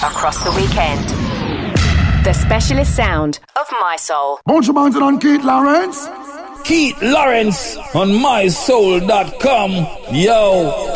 across the weekend. The specialist sound of My Soul. Bunch of mountain on Keith Lawrence. Keith Lawrence on mysoul.com. Yo.